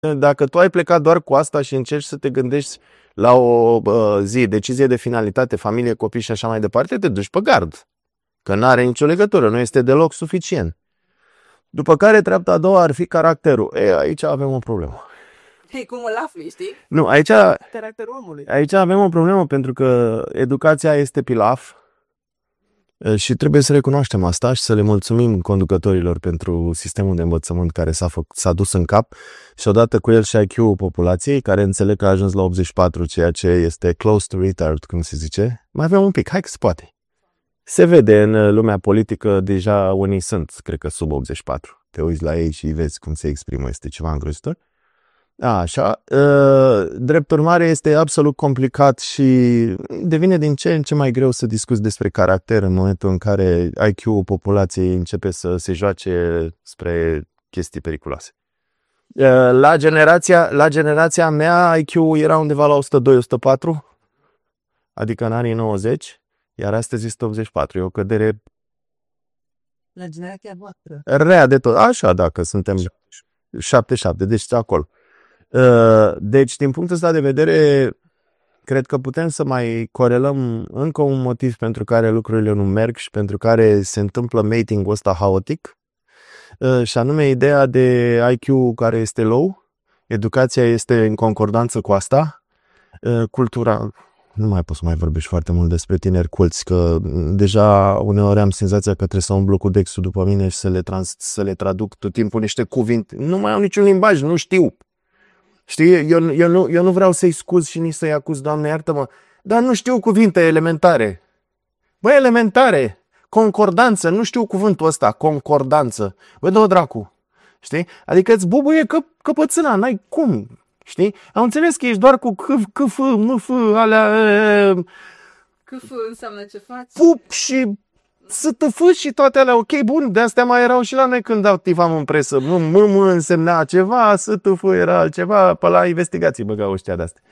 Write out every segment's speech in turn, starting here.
Dacă tu ai plecat doar cu asta și încerci să te gândești la o decizie de finalitate, familie, copii și așa mai departe, te duci pe gard. Că nu are nicio legătură, nu este deloc suficient. După care treapta a doua ar fi caracterul. Aici avem o problemă. Hei, cum îl afli, știi? Nu, Caracterul omului. Aici avem o problemă pentru că educația este pilaf și trebuie să recunoaștem asta și să le mulțumim conducătorilor pentru sistemul de învățământ care s-a dus în cap și odată cu el și IQ-ul populației, care înțeleg că a ajuns la 84, ceea ce este close to retard, cum se zice. Mai avem un pic, hai că se poate. Se vede în lumea politică, deja unii sunt, cred că sub 84. Te uiți la ei și vezi cum se exprimă, este ceva îngrozitor. Așa, drept urmare este absolut complicat și devine din ce în ce mai greu să discuți despre caracter în momentul în care IQ-ul populației începe să se joace spre chestii periculoase. La generația mea IQ-ul era undeva la 102-104, adică în anii 90, iar astăzi este 84, e o cădere La generația voastră. rea de tot. Așa, dacă suntem 77, deci acolo. Deci, din punctul ăsta de vedere, cred că putem să mai corelăm încă un motiv pentru care lucrurile nu merg și pentru care se întâmplă mating-ul ăsta haotic, și anume ideea de IQ care este low, educația este în concordanță cu asta, cultura, nu mai pot să mai vorbești foarte mult despre tineri culți, că deja uneori am senzația că trebuie să umblu cu Dexul după mine și să le traduc tot timpul niște cuvinte. Nu mai au niciun limbaj, nu știu. Știi, eu nu vreau să-i scuz și nici să-i acuz, Doamne iartă-mă, dar nu știu cuvinte elementare. Băi, elementare, concordanță, nu știu cuvântul ăsta, concordanță. Băi, dă-o dracu, știi? Adică îți bubuie căpățâna, n-ai cum, știi? Am înțeles că ești doar cu câf, mf, alea... Câf înseamnă ce faci? Pup și STF și toate alea, ok, bun, de-astea mai erau și la noi când activam în presă. M însemna ceva, STF era altceva, pe la investigații băgau ăștia de-astea.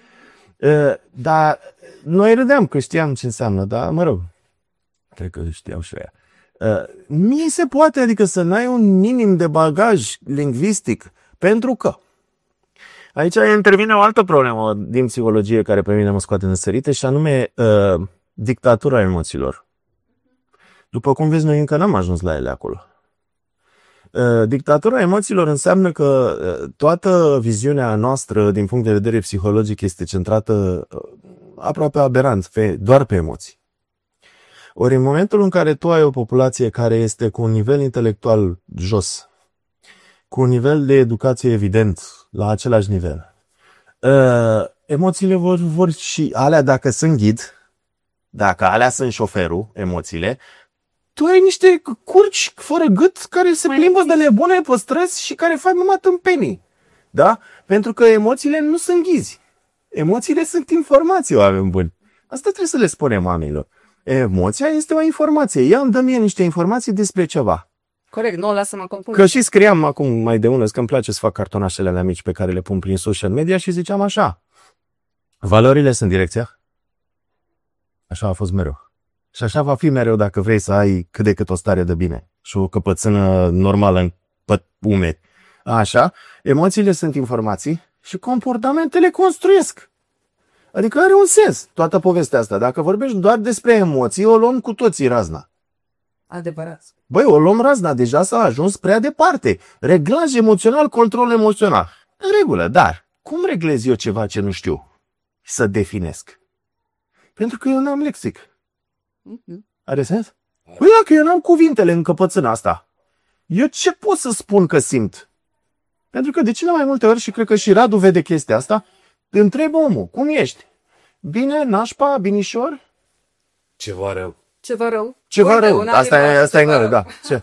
Dar noi râdeam că știam ce înseamnă, dar mă rog, cred că știau și ea. Mie se poate, adică să n-ai un minim de bagaj lingvistic, pentru că aici intervine o altă problemă din psihologie care pe mine mă scoate în sărite și anume dictatura emoțiilor. După cum vezi, noi încă n-am ajuns la ele acolo. Dictatura emoțiilor înseamnă că toată viziunea noastră din punct de vedere psihologic este centrată aproape aberant, doar pe emoții. Ori în momentul în care tu ai o populație care este cu un nivel intelectual jos, cu un nivel de educație evident la același nivel, emoțiile vor și alea dacă sunt ghid, dacă alea sunt șoferul, emoțiile, tu ai niște curci fără gât care se plimbă de nebune pe străzi și care fac numai tâmpenii. Da? Pentru că emoțiile nu sunt ghizi. Emoțiile sunt informații, oameni buni. Asta trebuie să le spunem oamenilor. Emoția este o informație. Ea îmi dă mie niște informații despre ceva. Corect, nu o lasă să mă confund. Că și scriam acum mai de ună, că îmi place să fac cartonașele alea mici pe care le pun prin social media și ziceam așa. Valorile sunt direcția. Așa a fost mereu. Și așa va fi mereu dacă vrei să ai cât de cât o stare de bine și o căpățână normală în umeri. Așa, emoțiile sunt informații și comportamentele construiesc. Adică are un sens toată povestea asta. Dacă vorbești doar despre emoții, o luăm cu toții razna. Adevărat. Băi, o luăm razna, deja s-a ajuns prea departe. Reglaj emoțional, control emoțional. În regulă, dar cum reglez eu ceva ce nu știu? Să definesc. Pentru că eu n-am lexic. Are sens? Păi dacă eu n-am cuvintele în căpățâna asta, eu ce pot să spun că simt? Pentru că de cele mai multe ori, și cred că și Radu vede chestia asta, te întreb omul, cum ești? Bine, nașpa, binișor? Ceva rău. Ceva rău? Ceva rău, asta e rău, da.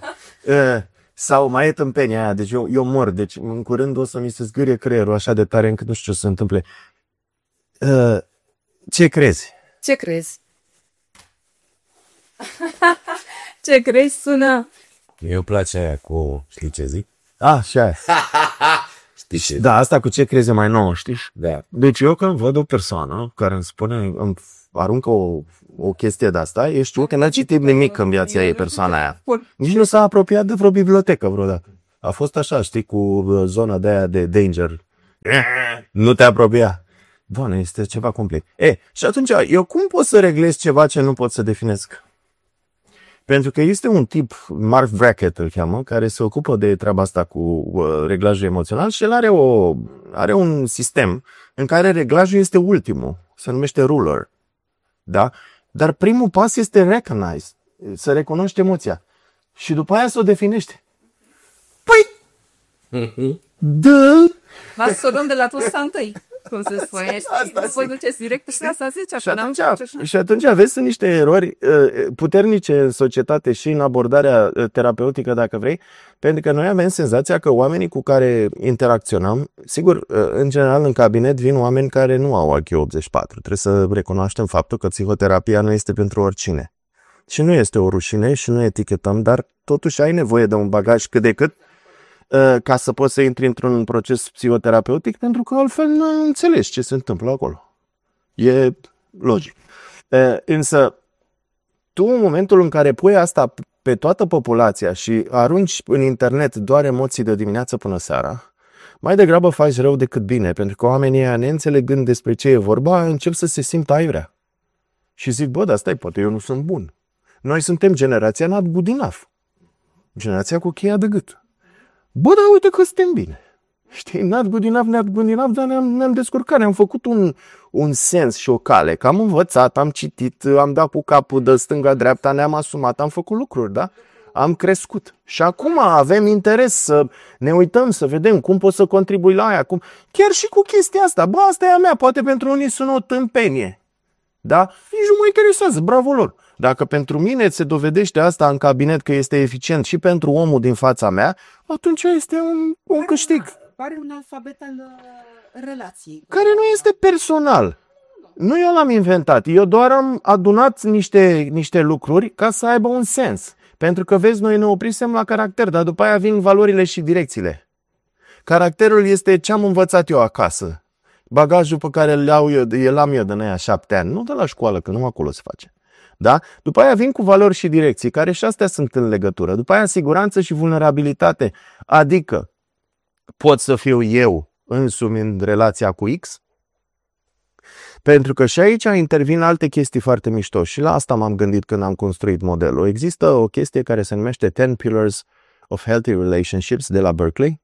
Sau mai e tâmpenia aia, deci eu mor, deci în curând o să mi se zgârie creierul așa de tare încât nu știu ce se întâmple. Ce crezi? Ce crezi? Ce crezi sună? Mie îmi place aia cu, știi ce zic? Și aia. Știi ce? Da, asta cu ce crezi e mai nouă, știi? Da. Deci eu când văd o persoană care îmi spune, îmi aruncă o chestie de asta, eu știu că n-a citit nimic în viața ei persoana aia. Nici nu s-a apropiat de vreo bibliotecă vreodată. A fost așa, știi, cu zona de aia de danger, Nu te apropia. Doamne, este ceva complet. Și atunci, eu cum pot să reglez ceva ce nu pot să definesc? Pentru că este un tip, Mark Brackett îl cheamă, care se ocupă de treaba asta cu reglajul emoțional și el are un sistem în care reglajul este ultimul, se numește ruler. Da? Dar primul pas este recognize, să recunoști emoția. Și după aia să o definește. Păi, Lasă să o luăm de la toți întâi. Cum se spune. Voi duceți direct pe clasa 10. Și atunci aveți sunt niște erori puternice în societate și în abordarea terapeutică, dacă vrei, pentru că noi avem senzația că oamenii cu care interacționăm, sigur, în general în cabinet vin oameni care nu au IQ 84. Trebuie să recunoaștem faptul că psihoterapia nu este pentru oricine. Și nu este o rușine și nu etichetăm, dar totuși ai nevoie de un bagaj cât de cât ca să poți să intri într-un proces psihoterapeutic, pentru că altfel nu înțelegi ce se întâmplă acolo. E logic. Însă, tu în momentul în care pui asta pe toată populația și arunci în internet doar emoții de dimineață până seara, mai degrabă faci rău decât bine, pentru că oamenii ăia, neînțelegând despre ce e vorba, încep să se simtă aiurea. Și zic, bă, dar stai, poate eu nu sunt bun. Noi suntem generația not good enough. Generația cu cheia de gât. Bă, dar uite că suntem bine. Știi, not good enough, dar ne-am descurcat, ne-am făcut un sens și o cale. Că am învățat, am citit, am dat cu capul de stânga-dreapta, ne-am asumat, am făcut lucruri, da? Am crescut. Și acum avem interes să ne uităm, să vedem cum pot să contribui la aia. Chiar și cu chestia asta. Bă, asta e a mea, poate pentru unii sună o tâmpenie. Da? Nici nu mă interesează, bravo lor. Dacă pentru mine se dovedește asta în cabinet că este eficient și pentru omul din fața mea, atunci este un câștig. Pare un alfabet al relației. Care nu este personal. Nu eu l-am inventat. Eu doar am adunat niște lucruri ca să aibă un sens. Pentru că, vezi, noi ne oprisem la caracter, dar după aia vin valorile și direcțiile. Caracterul este ce am învățat eu acasă. Bagajul pe care l-am eu de aia 7 ani. Nu de la școală, că nu acolo se face. Da? După aia vin cu valori și direcții, care și astea sunt în legătură. După aia siguranță și vulnerabilitate. Adică pot să fiu eu însumi în relația cu X? Pentru că și aici intervin alte chestii foarte mișto și la asta m-am gândit când am construit modelul. Există o chestie care se numește 10 Pillars of Healthy Relationships de la Berkeley,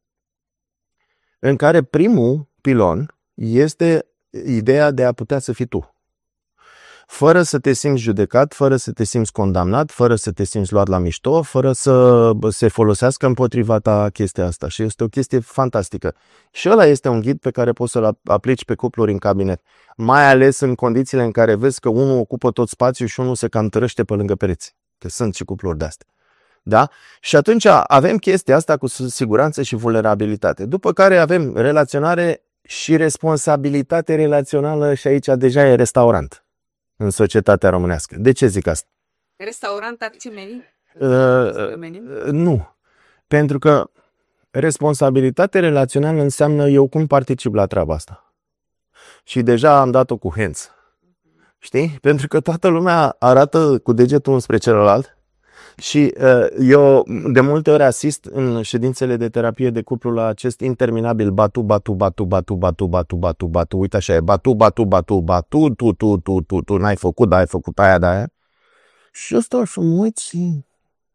în care primul pilon este ideea de a putea să fii tu. Fără să te simți judecat, fără să te simți condamnat, fără să te simți luat la mișto, fără să se folosească împotriva ta chestia asta. Și este o chestie fantastică. Și ăla este un ghid pe care poți să-l aplici pe cupluri în cabinet. Mai ales în condițiile în care vezi că unul ocupă tot spațiul și unul se cam tărăște pe lângă pereți. Că sunt și cupluri de-astea. Da? Și atunci avem chestia asta cu siguranță și vulnerabilitate. După care avem relaționare și responsabilitate relațională și aici deja e restaurant în societatea românească. De ce zic asta? Restaurant Arcimenii? Nu. Pentru că responsabilitate relațională înseamnă eu cum particip la treaba asta. Și deja am dat-o cu hands. Știi? Pentru că toată lumea arată cu degetul spre celălalt și eu de multe ori asist în ședințele de terapie de cuplu la acest interminabil batu, uite așa e, batu, tu, n-ai făcut, dar ai făcut aia. Și ăsta și mă uit și...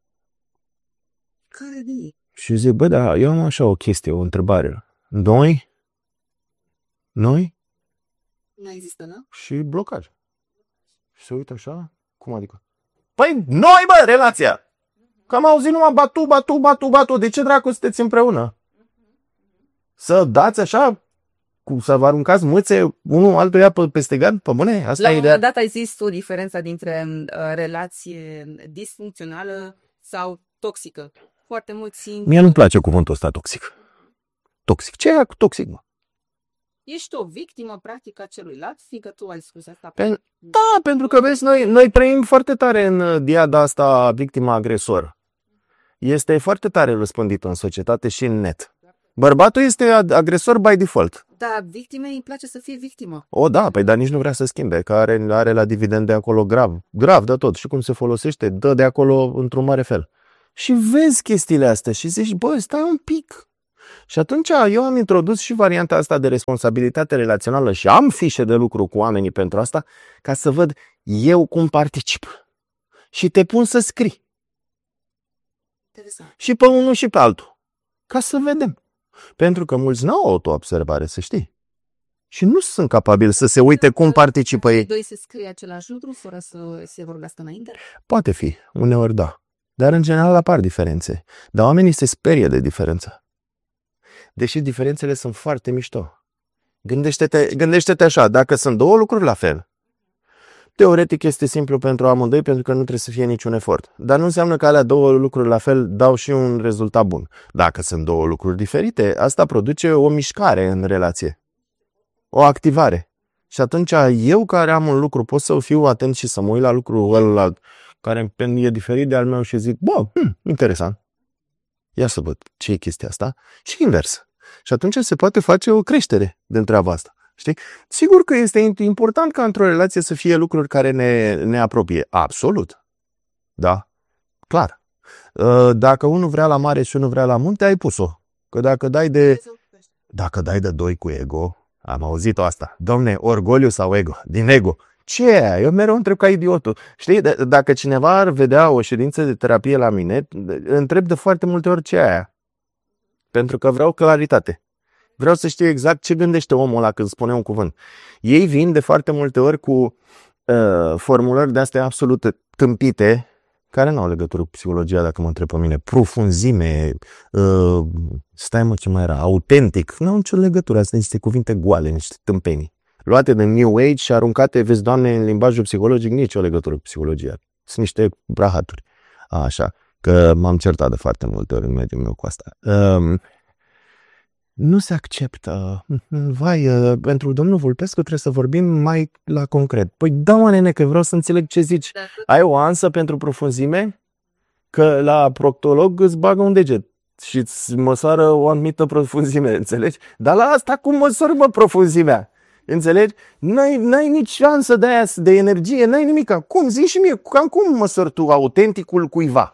Care de ei? Și zic, bă, da, eu am așa o chestie, o întrebare. Noi? Nu există, nu? Și blocaj. Și se uită așa, cum adică? Păi noi, bă, relația! Că am auzit numai batu, de ce dracu sunteți împreună? Să dați așa, să vă aruncați mâțe unul altuia peste gard, pe bune? Asta la e un ideea. moment dat ai zis tu diferența dintre relație disfuncțională sau toxică. Foarte mulți... Mie nu-mi place cuvântul ăsta toxic. Toxic. Ce e toxic, mă? Ești o victimă practică a celuilalt, fiindcă tu ai spus asta. Da, pentru că vezi, noi trăim foarte tare în diada asta victima-agresor. Este foarte tare răspândită în societate și în net. Bărbatul este agresor by default. Da, victimei îi place să fie victimă. O, da, păi dar nici nu vrea să schimbe, că are la dividend de acolo grav de tot. Și cum se folosește, dă de acolo într-un mare fel. Și vezi chestiile astea și zici, bă, stai un pic. Și atunci eu am introdus și varianta asta de responsabilitate relațională și am fișe de lucru cu oamenii pentru asta, ca să văd eu cum particip. Și te pun să scrii. Interesant. Și pe unul și pe altul. Ca să vedem. Pentru că mulți n-au autoobservare, să știi. Și nu sunt capabili să se uite cum participă ei. Doi se scrie același lucru fără să se vorbească înainte? Poate fi, uneori da. Dar în general apar diferențe. Dar oamenii se sperie de diferență. Deși diferențele sunt foarte mișto. Gândește-te așa, dacă sunt două lucruri la fel, teoretic este simplu pentru amândoi pentru că nu trebuie să fie niciun efort. Dar nu înseamnă că alea două lucruri la fel dau și un rezultat bun. Dacă sunt două lucruri diferite, asta produce o mișcare în relație. O activare. Și atunci eu care am un lucru pot să fiu atent și să mă uit la lucrul ăla care e diferit de al meu și zic, bă, interesant. Ia să văd ce e chestia asta. Și invers. Și atunci se poate face o creștere de treaba asta. Știi? Sigur că este important ca într-o relație să fie lucruri care ne apropie. Absolut. Da. Clar. Dacă unul vrea la mare și unul vrea la munte, ai pus-o. Că dacă dai de doi cu ego, am auzit-o asta. Domne, orgoliu sau ego? Din ego. Ce e aia? Eu mereu întreb ca idiotul. Știi? Dacă cineva ar vedea o ședință de terapie la mine, întreb de foarte multe ori ce e aia. Pentru că vreau claritate. Vreau să știu exact ce gândește omul ăla când spune un cuvânt. Ei vin de foarte multe ori cu formulări de-astea absolut tâmpite, care nu au legătură cu psihologia, dacă mă întreb pe mine. Profunzime, stai mă ce mai era, autentic. Nu au nicio legătură, astea niște cuvinte goale, niște tâmpenii. Luate din New Age și aruncate, vezi, Doamne, în limbajul psihologic, nicio legătură cu psihologia. Sunt niște brahaturi. Așa, că m-am certat de foarte multe ori în mediul meu cu asta. Nu se acceptă. Vai, pentru domnul Vulpescu trebuie să vorbim mai la concret. Păi da, mă, nene, că vreau să înțeleg ce zici. Ai o ansă pentru profunzime? Că la proctolog îți bagă un deget și îți măsoară o anumită profunzime, înțelegi? Dar la asta cum măsori, mă, profunzimea? Înțelegi? N-ai nici șansă de aia, de energie, n-ai nimic. Cum? Zici și mie, cum măsori tu autenticul cuiva?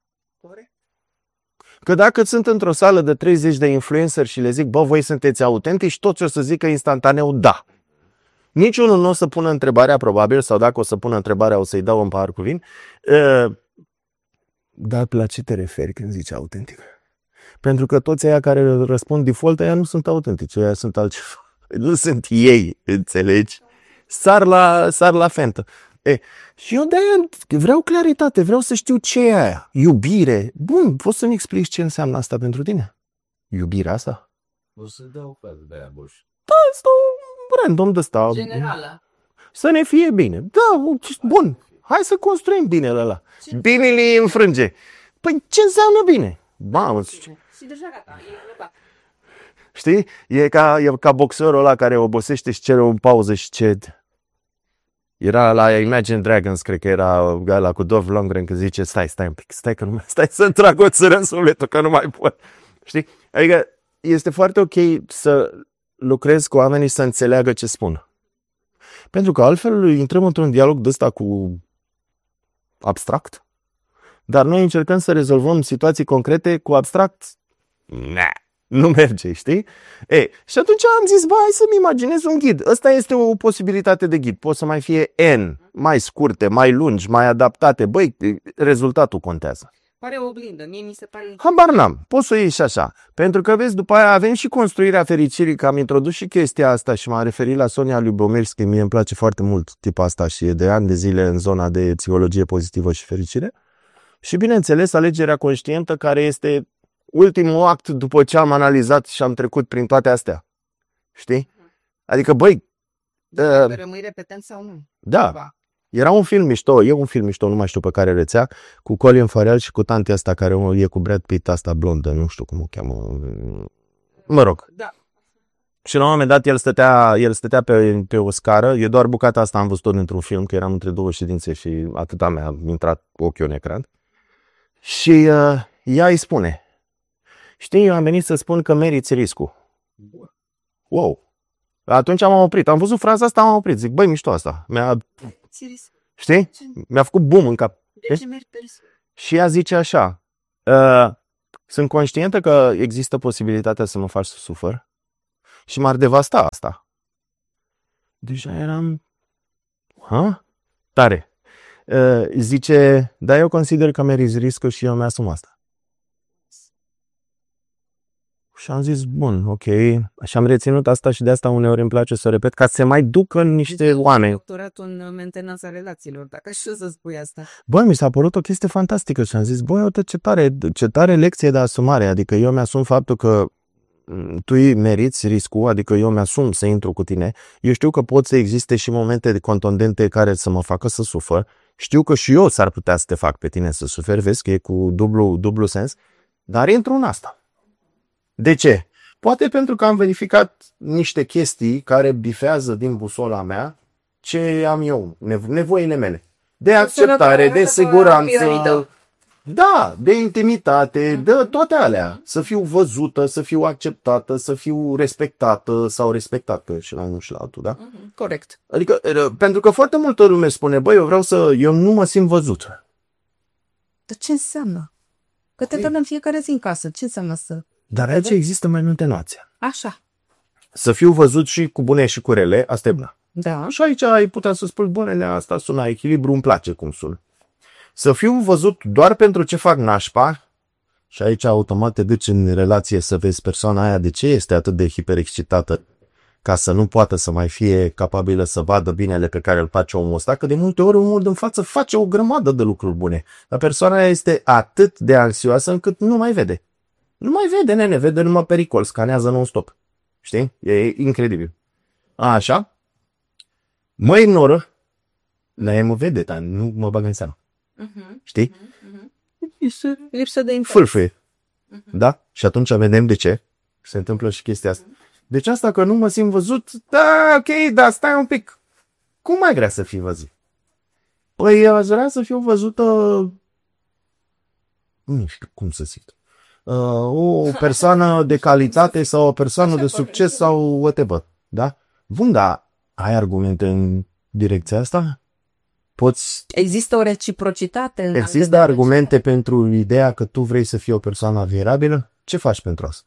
Că dacă sunt într-o sală de 30 de influenceri și le zic, bă, voi sunteți autentici, toți o să zică instantaneu da. Niciunul nu o să pună întrebarea, probabil, sau dacă o să pună întrebarea, o să-i dau un pahar cu vin. Dar la ce te referi când zici autentic? Pentru că toți aia care răspund default, aia nu sunt autentici, aia sunt altceva. Nu sunt ei, înțelegi? Sar la fentă. Și eu de-aia vreau claritate, vreau să știu ce e aia. Iubire. Bun, poți să-mi explici ce înseamnă asta pentru tine? Iubirea asta? O să dau fel de aia, boș. Da, asta random de ăsta. Generală. Să ne fie bine. Da, bun. Hai să construim binele ăla. Binele îi înfrânge. Păi ce înseamnă bine? Mamă, Și deja gata, e gata. știi? E ca boxerul ăla care obosește și cere o pauză și cede. Era la Imagine Dragons, cred că era ăla cu Dolph Lundgren, că zice, stai un pic, stai să-mi trag o țără în sufletul, că nu mai pot. Știi? Adică este foarte ok să lucrezi cu oamenii să înțeleagă ce spun. Pentru că altfel intrăm într-un dialog de ăsta cu abstract. Dar noi încercăm să rezolvăm situații concrete cu abstract. Nu merge, știi? Și atunci am zis, hai să-mi imaginez un ghid. Ăsta este o posibilitate de ghid. Pot să mai fie N, mai scurte, mai lungi, mai adaptate. Băi, rezultatul contează. Pare o oglindă, mie mi se pare... Habar n-am, poți să o iei și așa. Pentru că, vezi, după aia avem și construirea fericirii, că am introdus și chestia asta și m-am referit la Sonia Lyubomirsky. Mie îmi place foarte mult tipul asta și e de ani de zile în zona de psihologie pozitivă și fericire. Și, bineînțeles, alegerea conștientă, care este ultimul act după ce am analizat și am trecut prin toate astea. Știi? Adică, băi... Rămâi repetent sau nu? Da. Era un film mișto, e un film mișto, nu mai știu pe care rețea, cu Colin Farrell și cu tantea asta care e cu Brad Pitt, asta blondă, nu știu cum o cheamă. Mă rog. Da. Și la un moment dat el stătea pe o scară, e doar bucata asta am văzut-o dintr-un film, că eram între două ședințe și atâta mi-a intrat ochiul în ecran. Și ea îi spune, știi, eu am venit să spun că meriți riscul. Wow. Atunci m-am oprit, am văzut fraza asta, m-am oprit, zic, băi, mișto asta. Știi? Mi-a făcut boom în cap. De ce mergi pe risc? Și ea zice așa, Sunt conștientă că există posibilitatea să mă faci să sufăr și m-ar devasta asta. Deja eram... Tare. Zice, da, eu consider că meriți riscul și eu mi-asum asta. Și am zis, bun, ok. Și am reținut asta și de asta uneori îmi place să o repet, ca să se mai ducă niște oameni. Doctoratul în mentenanța relațiilor, dacă știu să spui asta. Băi, mi s-a părut o chestie fantastică și am zis, băi, uite ce tare lecție de asumare. Adică eu mi-asum faptul că tu meriți riscul, adică eu mi-asum să intru cu tine. Eu știu că pot să existe și momente contundente care să mă facă să sufăr. Știu că și eu s-ar putea să te fac pe tine să suferi, vezi că e cu dublu sens, dar intru în asta. De ce? Poate pentru că am verificat niște chestii care bifează din busola mea ce am eu, nevoile mele. De acceptare, de siguranță, da, de intimitate, de toate alea. Să fiu văzută, să fiu acceptată, să fiu respectată sau respectată și la unul și la altul, da? Corect. Adică, pentru că foarte multă lume spune, băi, eu nu mă simt văzut. Dar ce înseamnă? Că te dăm în fiecare zi în casă. Ce înseamnă să... Dar aici există mai multe nuanțe. Așa. Să fiu văzut și cu bune și cu rele, asta e bună. Da. Și aici ai putea să spui, bunele, asta sună echilibru, îmi place cum sună. Să fiu văzut doar pentru ce fac nașpa, și aici automat te duci în relație să vezi persoana aia de ce este atât de hiperexcitată, ca să nu poată să mai fie capabilă să vadă binele pe care îl face omul ăsta, că de multe ori omul din față face o grămadă de lucruri bune. Dar persoana aia este atât de anxioasă încât nu mai vede. Nu mai vede, nene, vede numai pericol, scanează non-stop. Știi? E incredibil. Așa. Mă ignoră, dar mă vede, dar nu mă bag în seamă. Știi? Lipsă de interes. Fâlfâie. Da? Și atunci vedem de ce se întâmplă și chestia asta. Deci asta că nu mă simt văzut, da, ok, dar stai un pic. Cum mai vrea să fii văzut? Păi aș vrea să fiu văzută, nu știu cum să zic, o persoană de calitate sau o persoană de succes sau whatever. Da? Bun, dar ai argumente în direcția asta? Există o reciprocitate? Există argumente pentru ideea că tu vrei să fii o persoană admirabilă? Ce faci pentru asta?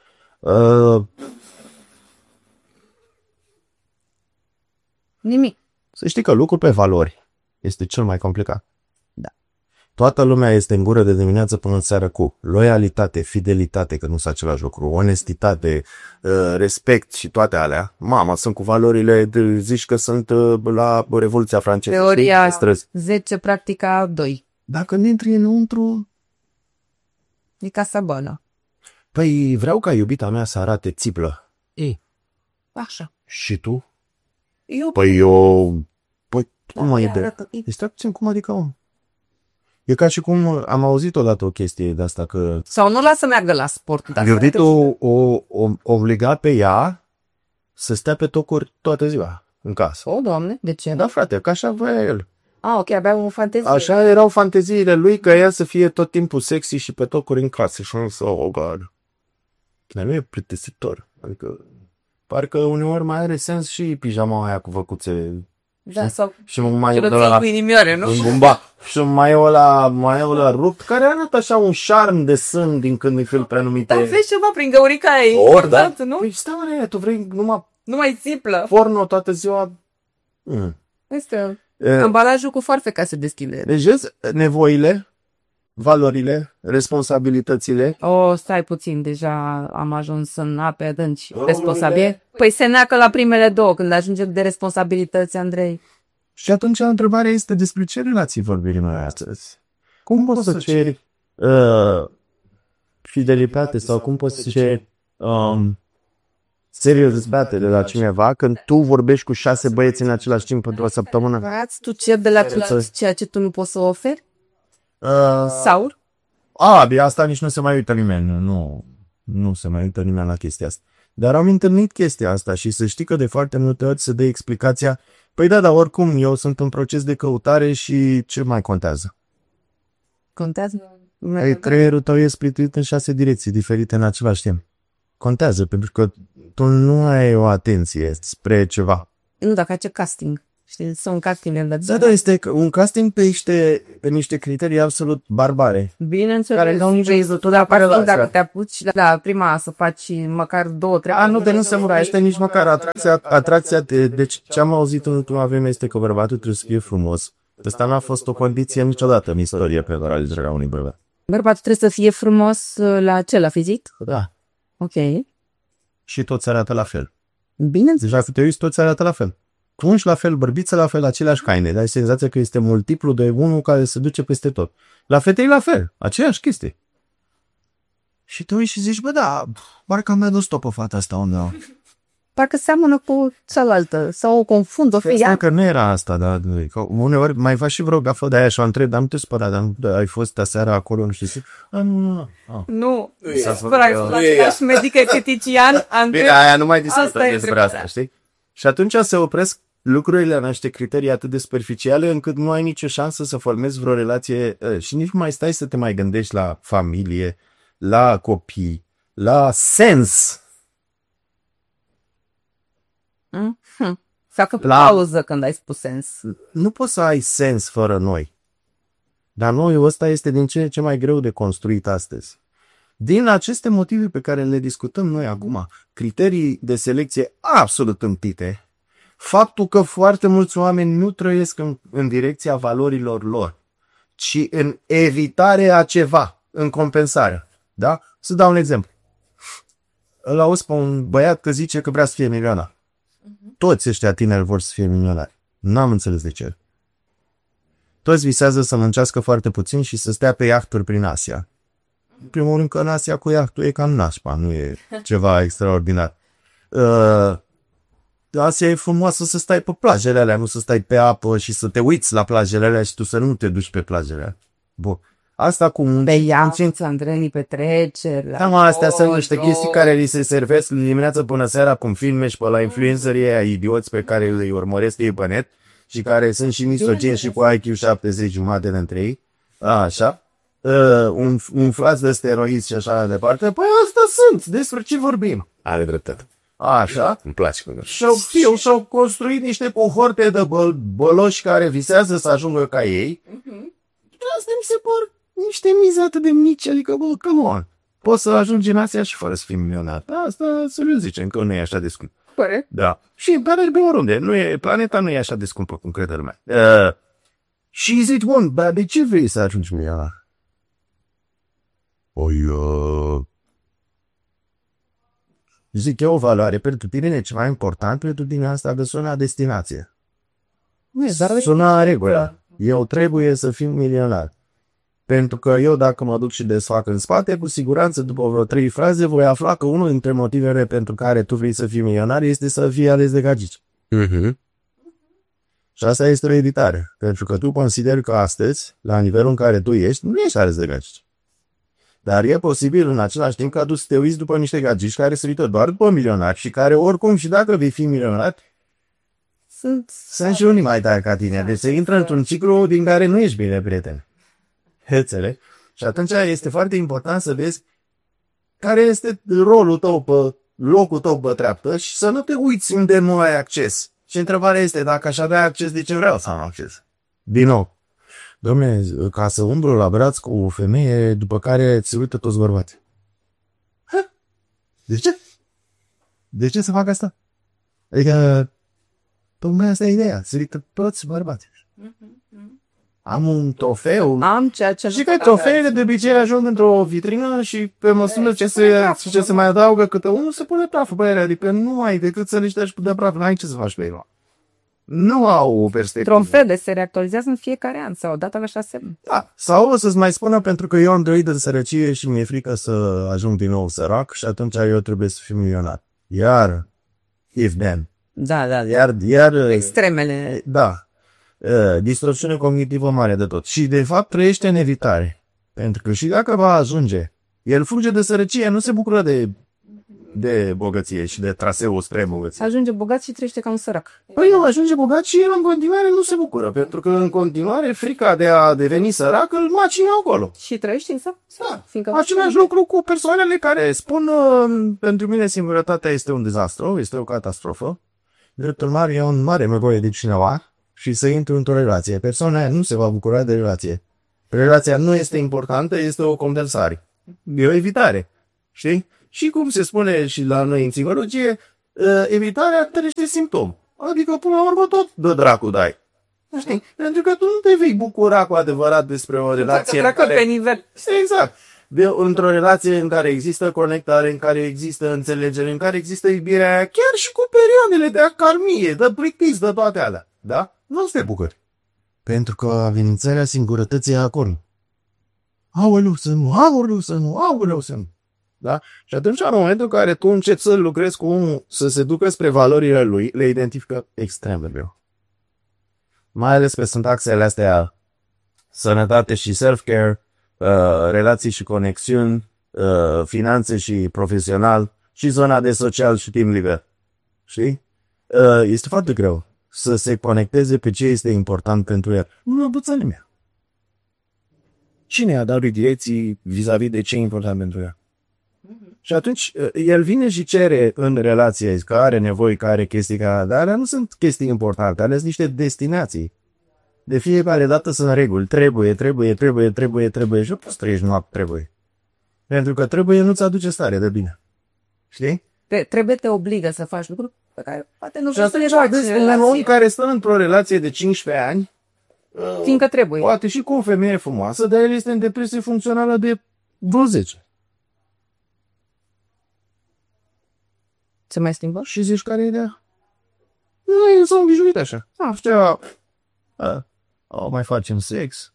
Nimic. Să știi că lucrul pe valori este cel mai complicat. Da. Toată lumea este în gură de dimineață până în seară cu loialitate, fidelitate, că nu sunt același lucru, onestitate, respect și toate alea. Mama, sunt cu valorile, zici că sunt la Revoluția franceză. Teoria 10, practica 2. Dacă nu intri înăuntru... E Casablanca. Păi vreau ca iubita mea să arate țiplă. Așa. Și tu? Eu... Păi cum mai e de... Deci stai puțin, cum adică om? E ca și cum am auzit odată o chestie de asta că... Sau nu lasă să meargă la sport. o obliga pe ea să stea pe tocuri toată ziua în casă. O, Doamne, de ce? Da, frate, că așa voia el. Ok, avea o fantezie. Așa erau fanteziile lui, că ea să fie tot timpul sexy și pe tocuri în casă. Și am zis, oh, God. Dar nu e plictisitor. Adică, parcă uneori mai are sens și pijama aia cu văcuțe. Da, sau și mai și cu inimioare, nu? În bumba. Și mai e ăla rupt, care arată așa un șarm de sân din când îi fil pe anumite... Dar vezi ceva prin găurica ei. Ori, da? Nu? Păi stai, mă, tu vrei Nu mai țiplă. porno toată ziua? Este ambalajul cu foarfeca se deschide. Deci, vezi, nevoile, valorile, responsabilitățile. Stai puțin, deja am ajuns în ape adânci. Responsabil? Păi se neacă la primele două, când ajunge de responsabilități, Andrei. Și atunci întrebarea este despre ce relații vorbim noi astăzi? Cum poți să ceri fidelitate sau cum poți să ceri serioztate de la cineva când tu vorbești cu 6 băieți în același timp pentru o săptămână? Tu ceri de la ceea ce tu nu poți să oferi? Sau? Asta nici nu se mai uită nimeni. Nu se mai uită nimeni la chestia asta. Dar am întâlnit chestia asta și să știi că de foarte multe ori se dă explicația, păi da, dar oricum eu sunt în proces de căutare și ce mai contează? Contează? Creierul tău e splituit în 6 direcții diferite în același timp. Contează, pentru că tu nu ai o atenție spre ceva. Nu, dacă face casting. Știi, sunt casting de Da, este un casting pe niște criterii absolut barbare. Bineînțeles, Care nu vezi tu, dar parcă dacă te apuci la prima să faci măcar 2-3... Nu, de nu se mura, este nici măcar atracția deci ce am auzit în ultima vreme este că bărbatul trebuie să fie frumos. Asta n-a fost o condiție niciodată în istorie pentru alegerea unui bărbat. Bărbatul trebuie să fie frumos la ce, la fizic? Da. Ok. Și toți arată la fel. Bine. Deci dacă te uiți, toți arată la fel. Pungi la fel, bărbiță la fel, aceleași haine. Dar ai senzația că este multiplu de unul care se duce peste tot. La fetei la fel, aceeași chestie. Și te uiți și zici, bă, da, parcă mi-a dus tot pe fata asta undeva. Parcă seamănă cu cealaltă, sau o confund, o fie. Că nu era asta, dar uneori mai faci și vreo gafă de aia și o întreb, dar nu te spăra, dar ai fost aseară acolo, nu știu ce. Nu, același medic-etician, bine, aia nu mai discută despre asta, știi? Și atunci se opresc lucrurile la niște criterii atât de superficiale încât nu ai nicio șansă să formezi vreo relație și nici nu mai stai să te mai gândești la familie, la copii, la sens. Facă pauză când ai spus sens. Nu poți să ai sens fără noi. Dar noiul ăsta este din ce în ce mai greu de construit astăzi. Din aceste motive pe care le discutăm noi acum, criterii de selecție absolut împite, faptul că foarte mulți oameni nu trăiesc în direcția valorilor lor, ci în evitarea a ceva, în compensare. Da? Să dau un exemplu. Îl auzi pe un băiat că zice că vrea să fie milionar. Toți ăștia tineri vor să fie milionari. N-am înțeles de ce. Toți visează să muncească foarte puțin și să stea pe iahturi prin Asia. În primul rând că în Asia cu iahtul e ca în nașpa, nu e ceva extraordinar. Asia e frumoasă să stai pe plajele alea, nu să stai pe apă și să te uiți la plajele alea și tu să nu te duci pe plajele alea. Bun. Asta cu pe iaht, Andrenii, petreceri. Astea sunt niște chestii care li se servesc dimineața până seara cum filme și pe la influencerii aia idioți pe care îi urmăresc ei pe net și care sunt și misogini și cu IQ 70 jumate dintre ei. Așa. Un fraț de steroizi și așa departe. Păi asta sunt. Despre ce vorbim? Are dreptate. Așa. Îmi place. Și-au construit niște cohorte de băloși care visează să ajungă ca ei. Asta mi se par niște mize atât de mici, adică, bă, come on. Poți să ajungi în Asia și fără să fii milionar. Asta, serios zicem, că nu e așa de scump. Corect. Da. Și pe oriunde, planeta nu e așa de scumpă, cum crede lumea. Și zici, bun, dar de ce vrei să ajungi milionar? Zic, e o valoare pentru tine, e ceva important pentru tine asta de sună destinație. Sună regulă. Eu trebuie să fiu milionar. Pentru că eu, dacă mă duc și desfac în spate, cu siguranță, după vreo 3 fraze, voi afla că unul dintre motivele pentru care tu vrei să fii milionar este să fii ales de gagici. Și asta este o editare. Pentru că tu consideri că astăzi, la nivelul în care tu ești, nu ești ales de gagici. Dar e posibil în același timp ca tu să te uiți după niște gagici care se uită doar după milionari și care oricum și dacă vei fi milionar, sunt și unii mai tari ca tine. Deci se intră într-un ciclu din care nu ești bine, prieten. Înțelegi? Și atunci este foarte important să vezi care este rolul tău pe locul tău pe treaptă și să nu te uiți unde nu ai acces. Și întrebarea este, dacă aș avea acces, de ce vreau să am acces? Din nou, dom'le, ca să umblu la braț cu o femeie după care se uită toți bărbații. De ce? De ce să fac asta? Adică, tocmai asta e ideea, se uită toți bărbații. Am un trofeu. Am ceea ce... Și că trofeele de obicei ajung într-o vitrină și pe măsură ce se mai adaugă câte unul, se pune praful pe ele. Adică nu ai decât să le ștergi de praf. N-ai ce să faci pe ele. Nu au o perspectivă. Trofeele se reactualizează în fiecare an sau odată la 6 ani. Da. Sau o să-ți mai spună pentru că eu am trăit de sărăcie și mi-e frică să ajung din nou sărac și atunci eu trebuie să fiu milionar. Iar, if then. Da. Iar extremele. Da. Distorsiune cognitivă mare de tot. Și de fapt trăiește în evitare. Pentru că și dacă va ajunge, el fuge de sărăcie, nu se bucură de bogăție și de traseul spre bogăție. Ajunge bogat și trăiește ca un sărac. Păi el ajunge bogat și el în continuare nu se bucură. Pentru că în continuare frica de a deveni sărac îl macină acolo. Și trăiește însă? Da. Fiindcă Același lucru cu persoanele care spun pentru mine singurătatea este un dezastru, este o catastrofă. Dreptul mare e un mare nevoie de cineva și să intru într-o relație. Persoana aia nu se va bucura de relație. Relația nu este importantă, este o compensare. E o evitare. Știi? Și cum se spune și la noi în psihologie, evitarea trece simptom. Adică până la urmă tot de dracu dai. Știi? Pentru că tu nu te vei bucura cu adevărat despre o relație Dacă pe nivel. Exact. Într-o relație în care există conectare, în care există înțelegere, în care există iubirea aia, chiar și cu perioadele de acarmie, de plictis, de toate alea. Da? Nu te bucuri. Pentru că amenințarea singurătății e acolo. Aoleu să nu, aoleu să nu, aoleu să nu. Da? Și atunci, în momentul în care tu începi să lucrezi cu omul, să se ducă spre valorile lui, le identifică extrem de greu. Mai ales pe sunt axele astea, sănătate și self-care, relații și conexiuni, finanțe și profesional, și zona de social și timp liber. Știi? Este foarte greu să se conecteze pe ce este important pentru el. Nu învăță nimeni. Cine a dat lui direcții vis-a-vis de ce e important pentru el? Și atunci el vine și cere în relație că are nevoi, că are chestii, dar alea nu sunt chestii importante, alea sunt niște destinații. De fiecare dată sunt reguli. Trebuie și nu poți trăiești noapte, trebuie. Pentru că trebuie nu-ți aduce stare de bine. Știi? Te obligă să faci lucruri pe care poate nu Și atunci un om care stă într-o relație de 15 ani, fiindcă trebuie. poate și cu o femeie frumoasă, dar el este în depresie funcțională de vreo 10. Se mai schimbă? Și zici care e ideea? Nu, s-au obișnuit așa. Ceva, mai facem sex.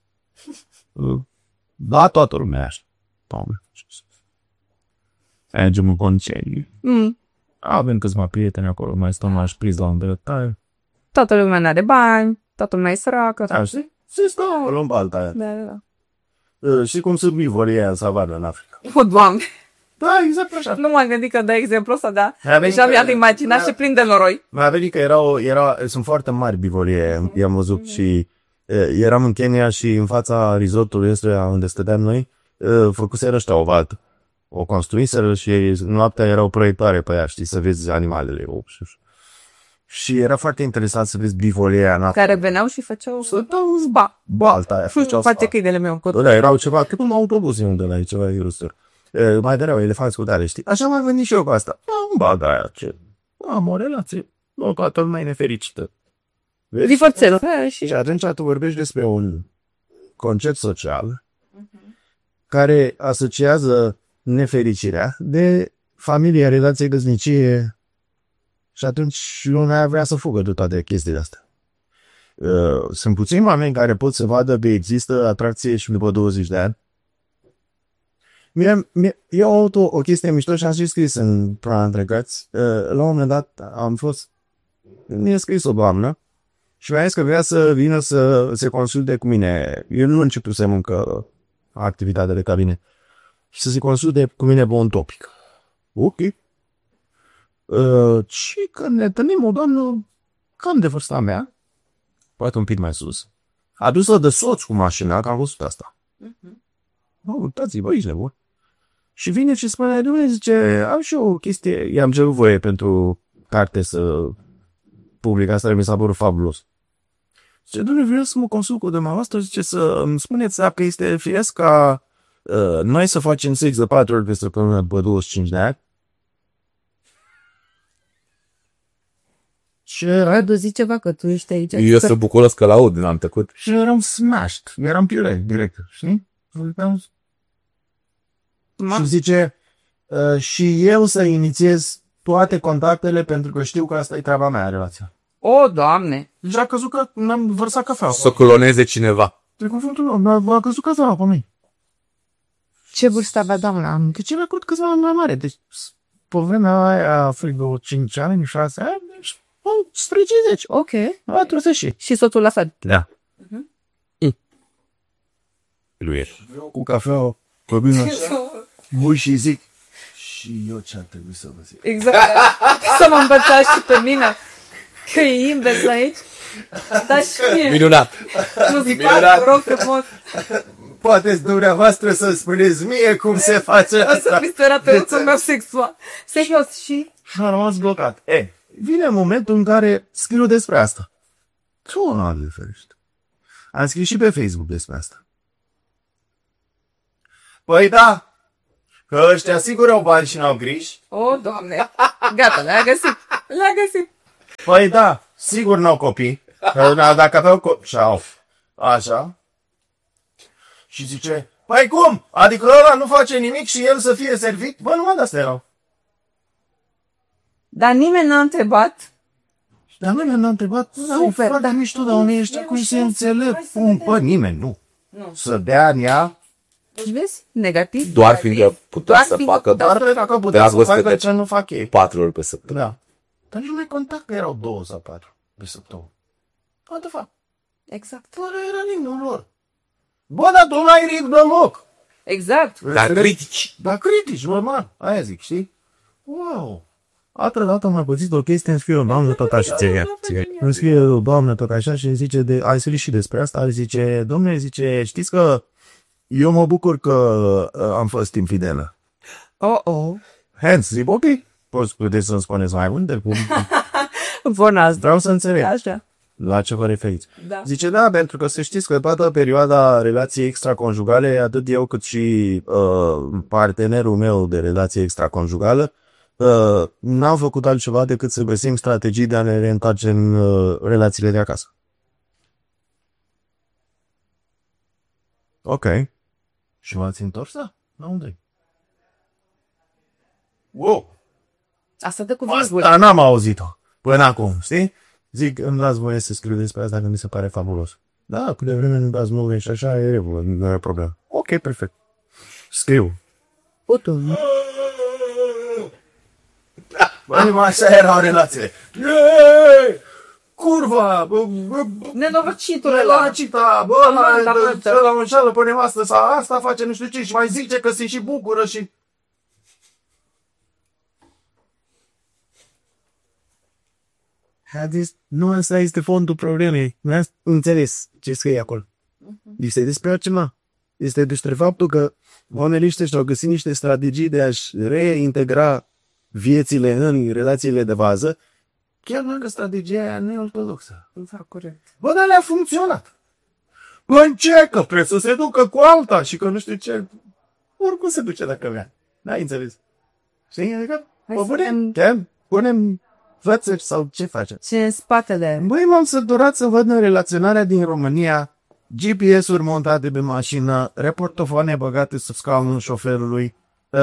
Da, toată lumea așa. Mergem în concediu. Avem câțiva prieteni acolo, mai stăm la șpriz la îndreptare. Toată lumea n-are bani, toată lumea e săracă. Da, știi? Se stau acolo în balta aia. Da. Și cum sunt bivolii aia în savană în Africa. O, Doamne! Da, exact așa. Nu m-am gândit că dai exemplu ăsta, da. Mi-a Deja mi-am imaginat și plin de noroi. Mi-a venit că sunt foarte mari bivolie, i-am văzut și eram în Kenya și în fața resortului ăsta unde stăteam noi, făcuseră ăștia o valtă. O construiseră și noaptea era o proiectare pe ea, știi, să vezi animalele. Și era foarte interesant să vezi bivolia aia. Care veneau și făceau spa. Balta aia, făceau spa. Face câinele meu. Da, erau ceva, cât un autobuz unde la ceva virusuri. Mai dereau elefanți cu tare, știi? Așa m-am gândit și eu cu asta. Balta aia, ce? Am o relație. Nu, toată lumea e nefericită. Divorțelul. Și atunci tu vorbești despre un concept social care asociază nefericirea de familie, relație, căsnicie și atunci lumea vrea să fugă de toate chestiile astea. Sunt puțini oameni care pot să vadă că există atracție și după 20 de ani. Eu am avut o chestie mișto și am și scris în Plan Trecați. La un moment dat mi-a scris o doamnă și mi-a zis că vrea să vină să se consulte cu mine. Eu nu începusem încă activitatea de cabine. Și să se consulte cu mine pe un topic. Ok. Și când ne întâlnim o doamnă cam de vârsta mea, poate un pic mai sus, adusă de soț cu mașina, că am văzut asta. Uitați-vă, aici nebun. Și vine și spune, Dumnezeu, zice, am și o chestie, i-am cerut voie pentru carte să public, asta mi s-a părut fabulos. Zice, Dumnezeu, vreau să mă consult cu dumneavoastră, zice, să îmi spuneți dacă este firesc ca noi să facem sex de 4 ori pe săptămână după 25 de ani. Radu, zici ceva că tu ești aici. Eu sunt bucuros că l-aud, n-am tăcut. Și eram smashed, eram piure, direct, știi? Și zice, și eu să inițiez toate contactele pentru că știu că asta e treaba mea, relația. O, Doamne! Deci a căzut că n-am vărsat cafea. Să cloneze cineva. De cuvântul meu, a căzut cafea pe mine. Ce vârstă avea doamna? Că ce mi-a curut câțiva ani mai mare. Deci, pe vremea aia, vreo 5 ani, 6 ani, deci, spre 50. Ok. Și soțul la fel. Da. Lui e. Cu cafea, pe bine. Bui și zic, și eu ce ar trebui să vă zic? Exact. Să mă învățați și pe mine. Că e invers aici. Dar și mie. Minunat. Nu zic, rog frumos. Poate dumneavoastră să spuneți mie cum se face O să asta. fiți terapeutul meu sexual. Serios și... Și am rămas blocat. Vine momentul în care scriu despre asta. Doamne ferește. Am scris și pe Facebook despre asta. Păi da, că ăștia sigur au bani și n-au griji. O, Doamne! Gata, le-a găsit. Le-a găsit. Păi da, sigur n-au copii. Că dacă aveau copii, și-au. Așa. Și zice, păi cum? Adică ăla nu face nimic și el să fie servit? Bă, numai de-astea erau. Dar nimeni n-a întrebat. Dar nimeni n-a întrebat, Super, foarte da. mișto, dar unii ăștia cum se înțeleg? Hai să Cum? vedem. Bă, nimeni, nu. Nu. Să dea în ea, Deci vezi? Negativ. Doar fiindcă putea Doar să fiindcă facă putea. doar dacă putea Te-ați să văzut facă că- ce nu fac ei. 4 ori pe săptămână. Da. Dar nici nu mai conta că erau 2 sau 4 pe săptămână. What the fuck? Exact. Fără era ritmul lor. Bă, dar tu n-ai ritm deloc. Exact. Dar critici. Dar critici, normal. Aia zic, știi? Wow. Altă dată am mai pățit o chestie, îmi scrie o doamnă tot așa. Îmi scrie o doamnă tot așa și îmi zice, ai scris și despre asta, îmi zice, domnule, zice, știți că eu mă bucur că am fost infidelă. Oh. Hence, zic, ok, puteți să-mi spuneți mai multe? Bună. Vreau să înțeleg Așa. la ce vă referiți. Da. Zice, da, pentru că să știți că toată perioada relației extraconjugale, atât eu cât și partenerul meu de relație extraconjugală, n-am făcut altceva decât să găsim strategii de a ne reîntoarce în relațiile de acasă. Ok. Și v-ați întors? Da. La unde? Wow! Asta dă cu virgulă. Asta n-am auzit-o până acum, știi? Zic, îmi dați voie să scriu despre asta, că mi se pare fabulos. Da, cât de vreme îmi dați nume și așa, e regulă, nu e problemă. Ok, perfect. Scriu. Băi, așa erau relațiile. Yeee! Curva! Nenorocitul ăla. Relacita! Bă, ăla o înșală pe nevastă sau asta face nu știu ce și mai zice că se și bucură și... Nu asta este fondul problemei. Nu ați înțeles ce scrie acolo. Este despre altceva. Este despre faptul că oamenii ăștia și-au găsit niște strategii de a-și reintegra viețile în relațiile de bază, chiar dacă strategia aia nu e ortodoxă. Da, corect. Bă, dar le-a funcționat. Bă, încercă, trebuie să se ducă cu alta și că nu știu ce. Oricum se duce dacă vrea. N-ai înțeles? Știi? Adică, Hai bă, să vedem. punem fățări sau ce facem? Ce în spatele? Băi, m-am săturat să văd în relaționarea din România GPS-uri montate pe mașină, reportofoane băgate sub scaunul șoferului,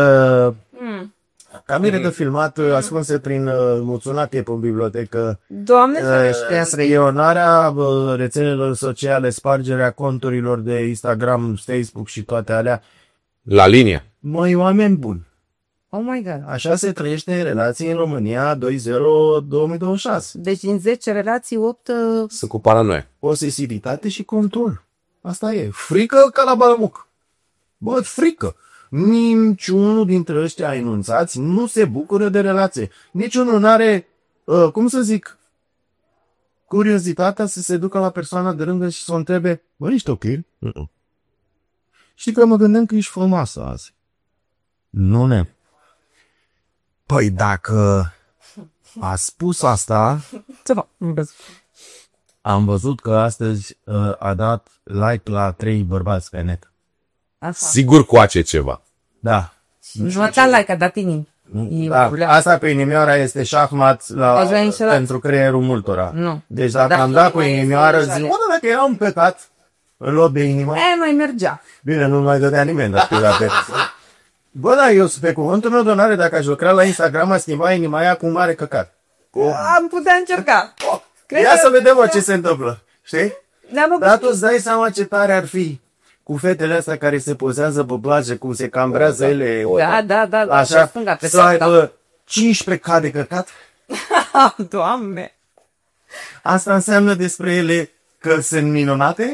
camere de filmat ascunse prin muțunate pe bibliotecă, Doamne ferește. spionarea rețelelor sociale, spargerea conturilor de Instagram, Facebook și toate alea. La linie. Măi, oameni buni, Oh my God. așa se trăiește în relații în România 2.0-2026. Deci din 10 relații, 8... Sunt cu paranoia. Posesivitate și control. Asta e. Frică ca la balamuc. Bă, frică. Niciunul dintre ăștia enunțați nu se bucură de relație. Niciunul nu are, cum să zic, curiozitatea să se ducă la persoana de lângă și să o întrebe, bă, ești ok? Știi că mă gândeam că ești frumoasă azi. Nu ne. Păi dacă a spus asta, Ce fac? am văzut că astăzi a dat like la 3 bărbați pe net. Asta. Sigur coace ceva. Da. Nu ți-a like, a dat inimi. Da. Asta pe inimioara este șahmat Aș vrea înșelat. pentru creierul multora. Nu. Deci dacă Da. am dat cu inimioară, Mai zic, bă, dar dacă era un păcat în loc de inimă, Mai mergea. bine, nu mai dădea nimeni dacă era pe... Bă, da, eu pe cuvântul meu de onoare, dacă aș lucra la Instagram, a schimba inima aia cu un mare căcat. Am putea încerca. Cred Ia că- să vedem mă, ce se întâmplă. Știi? Ne-am Dar tu îți dai seama ce tare ar fi cu fetele astea care se pozează pe plajă, cum se cambrează ele. Da. Așa, Pe stânga, pe să dreapta. aibă 15 ca de căcat. Doamne. Asta înseamnă despre ele că sunt minunate?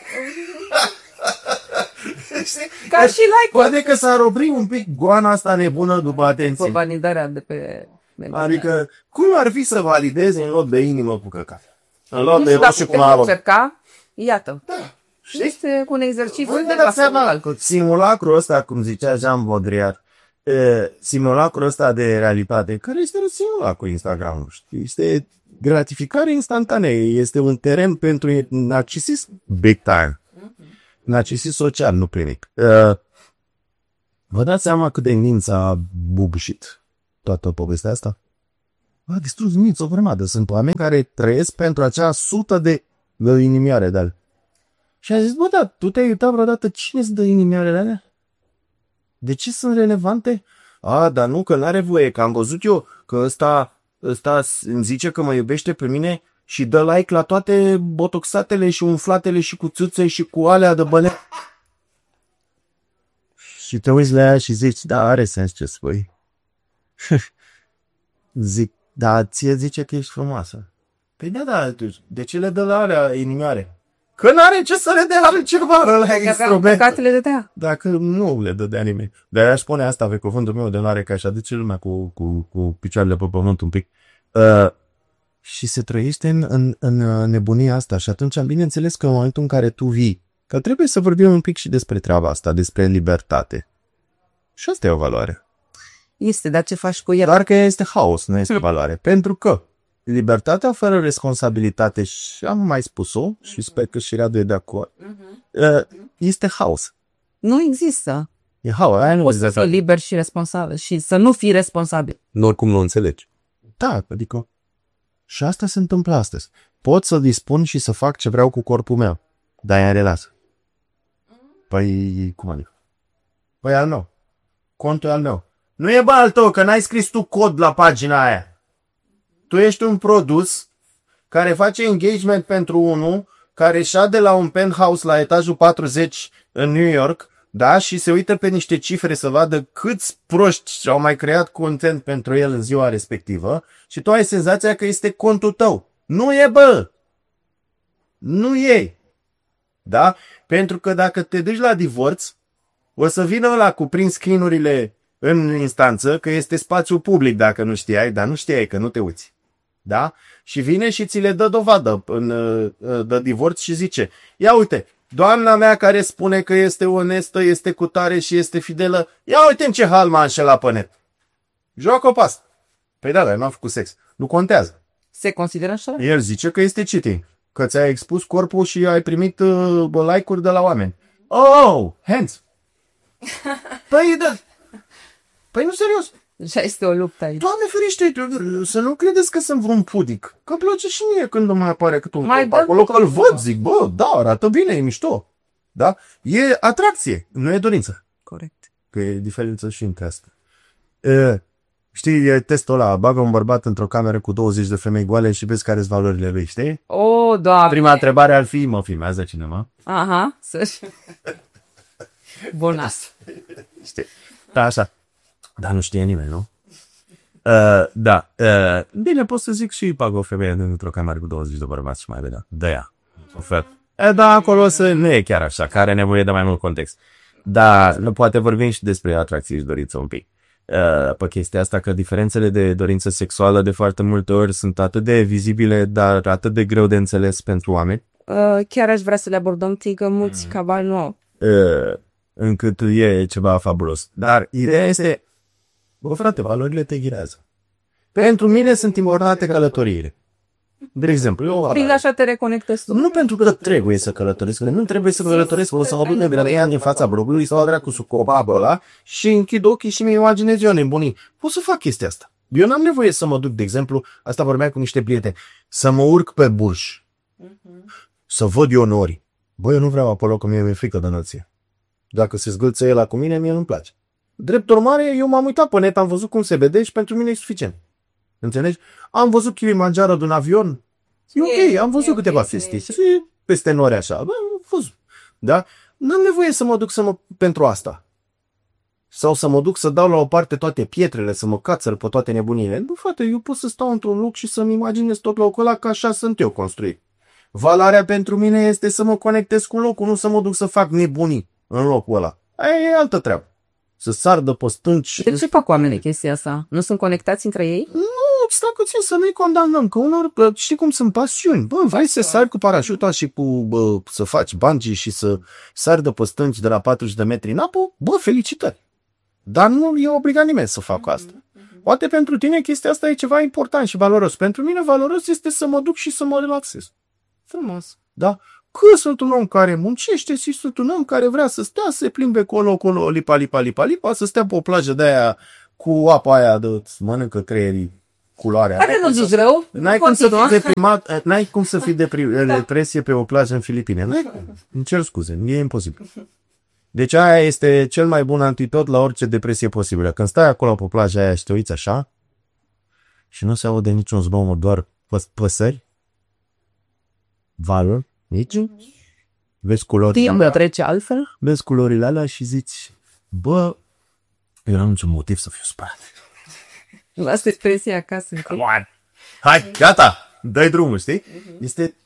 Știi? Ca și like. Poate că s-ar opri un pic goana asta nebună după Pe atenție. validarea de pe... Adică, cum ar fi să validezi în loc de inimă cu căcat? În loc Nu de știu roșu dacă cu putem marron. încerca. Iată. Știi? Este un exercițiu Voi de vă dați seama la că simulacrul ăsta, cum zicea Jean Baudrillard, simulacrul ăsta de realitate, care este un simulacru Instagram, știi? Este gratificare instantanee, este un teren pentru narcisism big time. Narcisism social, nu clinic. Vă dați seama cât de minți a bubușit toată povestea asta? A distrus minți o grămadă. Sunt oameni care trăiesc pentru acea 100 de inimioare de alea. Și a zis, bă, da, tu te-ai uitat vreodată cine îți dă inimioarele alea? De ce sunt relevante? A, dar nu, că n-are voie, că am văzut eu că ăsta îmi zice că mă iubește pe mine și dă like la toate botoxatele și umflatele și cu țâțe și cu alea de băle. Și te uiți la ea și zici, da, are sens ce spui. Zic, da, ție zice că ești frumoasă. Păi da, de ce le dă la alea inimioare? Că n-are ce să le dea altceva ăla instrument. Dacă le dădea. Dacă nu le dădea nimeni. Dar aș spune asta pe cuvântul meu de onoare, că așa duce lumea cu picioarele pe pământ un pic. Și se trăiește în nebunia asta. Și atunci, bineînțeles că în momentul în care tu vii, că trebuie să vorbim un pic și despre treaba asta, despre libertate. Și asta e o valoare. Este, dar ce faci cu el? Doar că este haos, nu este valoare. Pentru că libertatea fără responsabilitate, și am mai spus-o, și sper că și Radu e de acord, este haos. Nu există. E haos. Aia nu Poți să fii liber și responsabil și să nu fii responsabil. Oricum nu înțelegi. Da, adică și asta se întâmplă astăzi. Pot să dispun și să fac ce vreau cu corpul meu, dar e în relație. Păi, cum adică? Păi al meu. Contul e al meu. Nu e bă al tău, că n-ai scris tu cod la pagina aia. Tu ești un produs care face engagement pentru unul care șade la un penthouse la etajul 40 în New York, da, și se uită pe niște cifre să vadă câți proști au mai creat content pentru el în ziua respectivă și tu ai senzația că este contul tău. Nu e, bă! Nu e! Da? Pentru că dacă te duci la divorț, o să vină ăla cu print screen-urile în instanță, că este spațiu public dacă nu știai, dar nu știai că nu te uiți. Da? Și vine și ți le dă dovadă de divorț și zice, ia uite, doamna mea care spune că este onestă, este cutare și este fidelă, ia uite în ce hal m-a înșelat pe net. Joacă-o pe asta. Păi da, dar nu am făcut sex. Nu contează. Se consideră așa? El zice că este cheating. Că ți-ai expus corpul și ai primit like-uri de la oameni. Oh, hands. Păi da. Păi nu serios. Deja este o luptă aici. Doamne ferește, să nu credeți că sunt vreun pudic. Că îmi place și mie când îmi mai apare cât un corp acolo, că îl văd, zic, bă, da, arată bine, e mișto. Da? E atracție, nu e dorință. Corect. Că e diferență și între asta. Știi, e testul ăla, bagă un bărbat într-o cameră cu 20 de femei goale și vezi care sunt valorile lui, știi? O, Doamne. Prima întrebare ar fi, mă filmează cineva? Aha, să-și... Bonas. Știi? Da, așa. Dar nu știe nimeni, nu? Da. Bine, pot să zic și bag o femeie într-o cameră cu 20 de bărbați și mai vedea. De ea. Ofer. Da, acolo nu e chiar așa, că are nevoie de mai mult context. Dar nu poate vorbim și despre atracție și dorință un pic. Pe chestia asta, că diferențele de dorință sexuală de foarte multe ori sunt atât de vizibile, dar atât de greu de înțeles pentru oameni. Chiar aș vrea să le abordăm, că mulți cabali nu au. Încât e ceva fabulos. Dar ideea este, bă, frate, valorile te ghirează. Pentru mine sunt importante călătoriile. De exemplu, eu... Prin așa te reconectezi tu. Nu pentru că trebuie să călătoresc, nu trebuie să călătoresc, o să obțin de din fața blogului sau dracu cu copabă ăla și închid ochii și mi imaginez eu nebunii. Pot să fac chestia asta. Eu n-am nevoie să mă duc, de exemplu, asta vorbeam cu niște prieteni, să mă urc pe Burj, să văd eu nori. Bă, eu nu vreau acolo, că mi-e frică de înălțime. Dacă se zgâlță el cu mine, mie nu-mi place. Drept urmare, eu m-am uitat pe net, am văzut cum se vede și pentru mine e suficient. Înțelegi? Am văzut Kilimanjaro din avion. E ok, am văzut câteva chestii. Peste nori așa. Bă, am văzut. Da? N-am nevoie să mă duc pentru asta. Sau să mă duc să dau la o parte toate pietrele, să mă cațăr pe toate nebunile. Nu, frate, eu pot să stau într-un loc și să-mi imaginez tot locul ăla, că așa sunt eu construit. Valoarea pentru mine este să mă conectez cu locul, nu să mă duc să fac nebunii în locul ăla. Aia e altă treabă. Să sar de pe stânci. De ce fac oamenii chestia asta? Nu sunt conectați între ei? Nu, stai puțin să nu-i condamnăm, că unor, știi cum sunt pasiuni. Bă, vrei să sari cu parașuta și să faci bungee și să sari de pe stânci de la 40 de metri în apă? Bă, felicitări. Dar nu e obligat nimeni să facă asta. Poate pentru tine chestia asta e ceva important și valoros. Pentru mine valoros este să mă duc și să mă relaxez. Frumos. Da? Că sunt un om care muncește și sunt un om care vrea să stea, să se plimbe colo, lipa, să stea pe o plajă de aia cu apa aia de mănâncă creierii culoarea. Care nu zici rău? N-ai cum să fii deprimat, n-ai cum să fii depresie pe o plajă în Filipine. N-ai cum. Îmi cer scuze, e imposibil. Deci aia este cel mai bun antidot la orice depresie posibilă. Când stai acolo pe plaja aia și te uiți așa și nu se aude niciun zgomot, doar păsări, valuri, nici, vezi culorile Timpul trece altfel? Vezi culorile alea și zici, bă, eu n-am niciun motiv să fiu supărat. Asta e presia acasă. Hai, gata, dai drumul, știi? Este...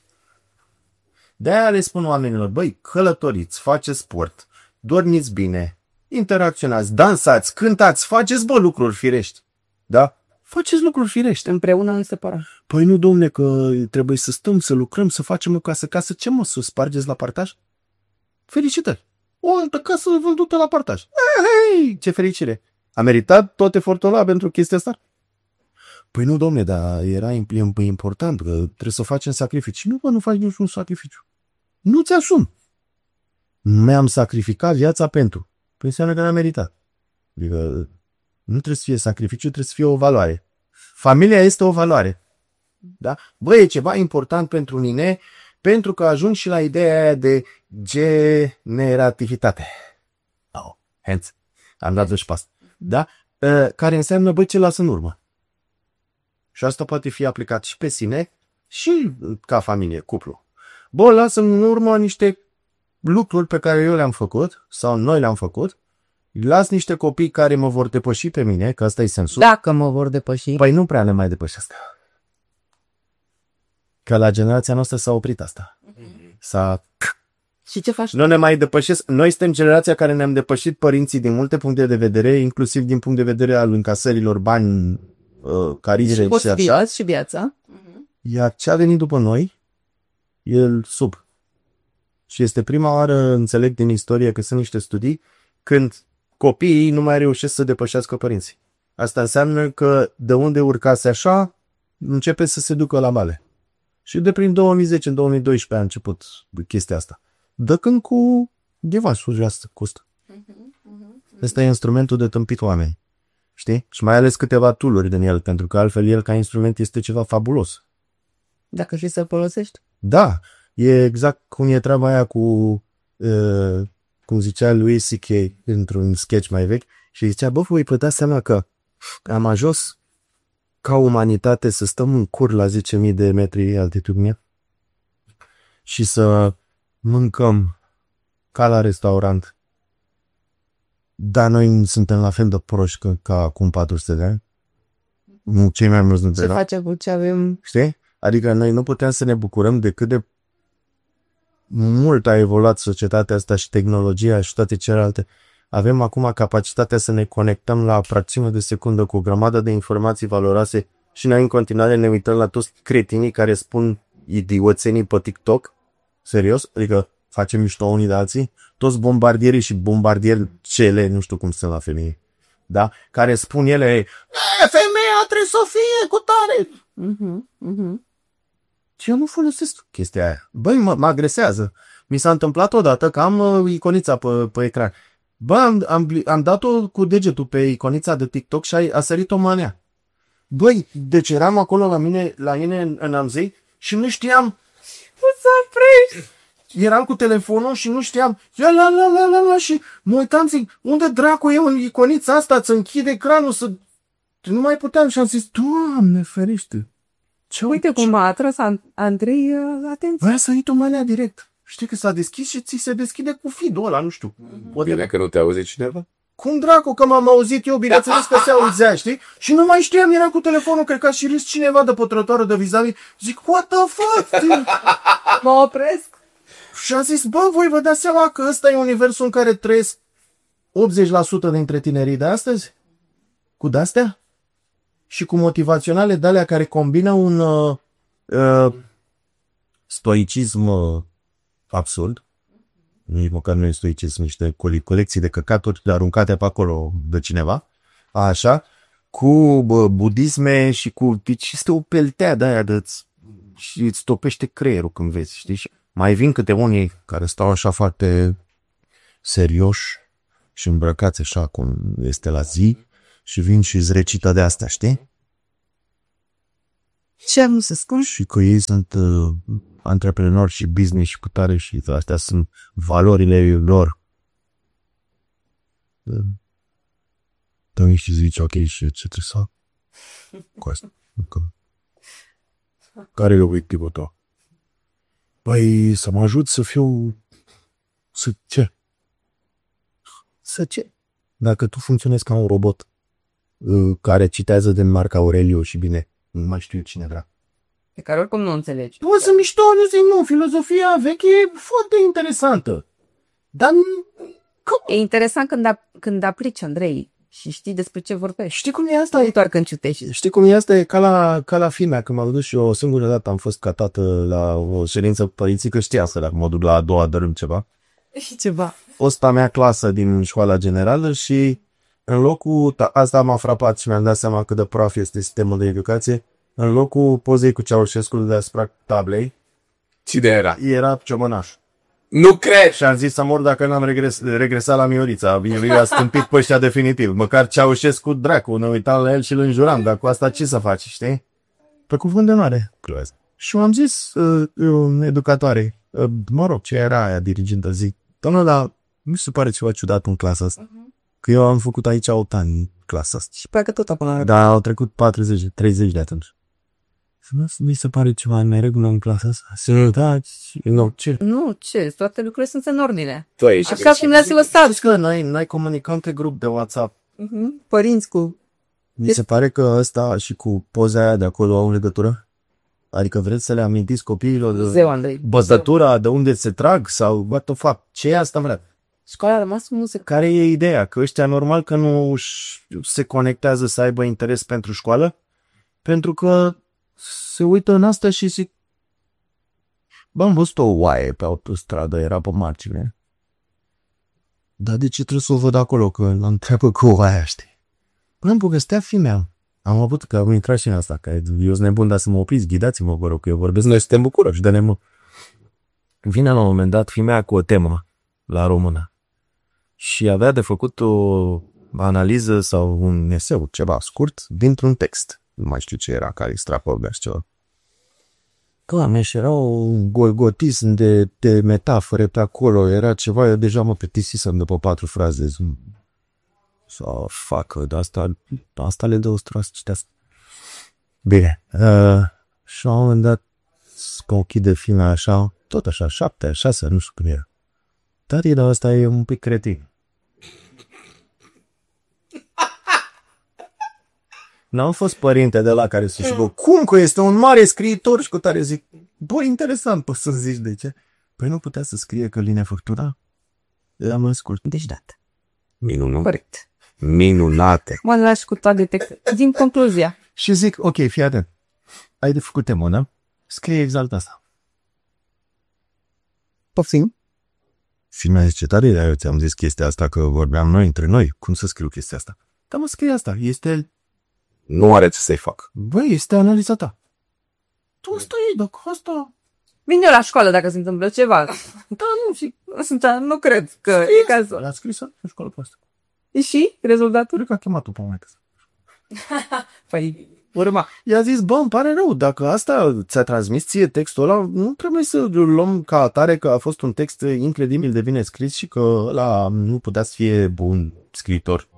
De-aia le spun oamenilor, băi, călătoriți, faceți sport, dormiți bine, interacționați, dansați, cântați, faceți, bă, lucruri firești. Da? Faceți lucruri firești. Împreună în separat. Păi nu, domne, că trebuie să stăm, să lucrăm, să facem o casă. Ce mă, să o spargeți la partaj? Felicitări! O altă casă vândută la partaj. Hei, ce fericire! A meritat tot efortul ăla pentru chestia asta? Păi nu, domne, dar era important, că trebuie să facem sacrificii. Nu, bă, nu faci niciun sacrificiu. Nu ți-asumi. Mi-am sacrificat viața pentru. Păi înseamnă că n-am meritat. Adică nu trebuie să fie sacrificiu, trebuie să fie o valoare. Familia este o valoare. Da? Bă, e ceva important pentru mine, pentru că ajung și la ideea aia de generativitate. Hence, am dat și pas. Da? Care înseamnă, bă, ce las în urmă. Și asta poate fi aplicat și pe sine și ca familie, cuplu. Bă, las în urmă niște lucruri pe care eu le-am făcut sau noi le-am făcut. Las niște copii care mă vor depăși pe mine, că asta e sensul. Dacă mă vor depăși. Păi nu prea le mai depășesc. Că la generația noastră s-a oprit asta. Și ce faci? Nu ne mai depășesc. Noi suntem generația care ne-am depășit părinții din multe puncte de vedere, inclusiv din punct de vedere al încasărilor bani, cariere și așa. Și viața. Iar ce a venit după noi, el sub. Și este prima oară, înțeleg din istorie, că sunt niște studii, când copiii nu mai reușesc să depășească părinții. Asta înseamnă că de unde urcase așa, începe să se ducă la male. Și de prin 2010, în 2012 a început chestia asta. Dă când cu device-uri asta costă. Ăsta e instrumentul de tâmpit oameni. Știi? Și mai ales câteva tool-uri din el, pentru că altfel el ca instrument este ceva fabulos. Dacă știi să-l folosești. Da, e exact cum e treaba aia cu, cum zicea lui C.K. într-un sketch mai vechi, și zicea, bă, voi putea seama că am ajuns ca umanitate să stăm în cur la 10.000 de metri altitudine și să mâncăm ca la restaurant. Dar noi suntem la fel de proști ca acum 400 de ani. Nu, cei mai mulți dintre Ce noi. face cu ce avem? Știi? Adică noi nu putem să ne bucurăm de cât de mult a evoluat societatea asta și tehnologia și toate celelalte. Avem acum capacitatea să ne conectăm la fracțiune de secundă cu o grămadă de informații valoroase și noi în continuare ne uităm la toți cretinii care spun idioțenii pe TikTok. Serios? Adică facem mișto unii de alții? Toți bombardierii și bombardiercele, nu știu cum sunt la femei, da? Care spun ele, femeia trebuie să fie cu tare. Și eu nu folosesc chestia aia. Băi, mă agresează. Mi s-a întâmplat odată că am iconița pe ecran. Bă, am dat-o cu degetul pe iconița de TikTok și a sărit o manea. Băi, deci eram acolo la mine în Amzei și nu știam. Eram cu telefonul și nu știam. Și mă uitam, zic, unde dracu e iconița asta? Îți închide ecranul să... Nu mai puteam și am zis, Doamne ferește. Uite cum a atras Andrei atenție. Băi, a sărit o manea direct. Știi că s-a deschis și ți se deschide cu feed-ul ăla, nu știu. Bine că nu te auzi cineva? Cum dracu, că m-am auzit eu, bineînțeles că se auzea, știi? Și nu mai știam, era cu telefonul, cred că a și râs cineva de pe trotuarul de vis-a-vis. Zic, what the fuck? Mă opresc. Și am zis, bă, voi vă dați seama că ăsta e universul în care trăiesc 80% dintre tinerii de astăzi? Cu de-astea? Și cu motivaționale de-alea care combină un stoicism absurd, nici măcar nu e stoicism, niște colecții de căcaturi aruncate pe acolo de cineva, așa, cu budisme și cu, deci este o peltea de aia și îți topește creierul când vezi, știi? Și mai vin câte unii care stau așa foarte serioși și îmbrăcați așa cum este la zi și vin și îți recită de astea, știi? Ce am să spun? Și că ei sunt antreprenori și business și cutare și astea sunt valorile lor. Dar și zici, ok, și ce trebuie să fac cu asta? Care e obiectivul tău? Păi să mă ajut să fiu... Să ce? Să ce? Dacă tu funcționezi ca un robot care citează din Marc Aureliu și bine, nu mai știu cine vrea. Pe care oricum nu înțelegi. Poți să mișto, nu zic, nu, filozofia veche e foarte interesantă. Dar E interesant când aplici, Andrei, și știi despre ce vorbești. știi cum e asta? Nu doar când ciutești. Știi cum e asta? E ca la filmea, când m-am dus și eu o singură dată am fost ca tată la o ședință părinții, că știa să dacă mă duc la a doua dărâm ceva. Și ceva. Fosta mea clasă din școala generală și în locul, asta m-a frapat și mi-am dat seama cât de praf este sistemul de educație, în locul pozei cu Ceaușescu deasupra tablei, Cine era? era ciomănaș. Nu cred! Și am zis să mor dacă n-am regresat la Miorița. El a stâmpit pe ăștia definitiv. Măcar Ceaușescu, dracu, ne uitam la el și îl înjuram. Dar cu asta ce să faci, știi? Pe cuvânt de mare. Și m-am zis educatoare, mă rog, ce era aia dirigintă, zic, doamnă, dar nu se pare ceva ciudat în clasa asta? Că eu am făcut aici 8 ani în clasa asta. Și parcă tot acum. Dar au trecut 30 de atunci. Nu mi se pare ceva în regulă în clasa asta? Să nu, da, nu, ce? Nu, ce? Toate lucrurile sunt în ordine. Tu aici. Așa și mi-ați lăsat. Știți că n-ai comunicat pe grup de WhatsApp. Părinți cu... Mi se pare că ăsta și cu poza aia de acolo au legătură? Adică vreți să le amintiți copiilor de Zeu, Andrei. băzătura, de unde se trag sau what the fuck? Ce e asta, vrea? Școala a rămas muzică. Care e ideea? Că ăștia normal că nu se conectează să aibă interes pentru școală? Pentru că se uită în asta și zic, bă, am văzut o oaie pe autostradă, era pe margine. Dar de ce trebuie să o văd acolo? Că l-am întreabă cu oaia, știi? Până îmi povestea fimea. Am avut că am intrat și în asta, că eu sunt nebun, dar să mă opriți, ghidați-mă, vă rog, că eu vorbesc. Noi suntem bucuroși de nemă. Vine la un moment dat fimea cu o temă la română și avea de făcut o analiză sau un eseu, ceva scurt, dintr-un text. Nu mai știu ce era, care extrapolea și ceva. Doamne, și era un golgotism de metafore pe acolo, era ceva, eu deja mă plictisisem după 4 fraze. Să facă, de asta le dă o stroasă, citească. Bine, și la un moment dat, că închide filmul așa, tot așa, 7, 6, nu știu cum era. Tati, dar ăsta e un pic cretin. N-am fost părinte de la care să știu, cum că este un mare scriitor și cu tare zic, bă, interesant, poți să zici de ce? Păi nu putea să scrie că linia factura? Am ascult. Deci dat. Minunat. Corect. Minunate. Mă lași cu toate textele. Din concluzia. Și zic, ok, fii atent. Ai de făcut temă, da? Scrie exact asta. Poftim? Filmea zice, tare, dar eu ți-am zis chestia asta că vorbeam noi între noi. Cum să scriu chestia asta? Dar mă scrie asta. Este... Nu are ce să-i fac. Băi, este analiza ta. Tu stai, dacă asta... Vin eu la școală dacă se întâmplă ceva. Da, nu, și nu cred că e cazul. L-a scris în școală pe asta. Și rezultatul? Cred că a chemat-o pe maică. Păi, urma. I-a zis, bă, îmi pare rău, dacă asta ți-a transmis ție textul ăla, nu trebuie să luăm ca atare că a fost un text incredibil de bine scris și că ăla nu putea să fie bun scriitor.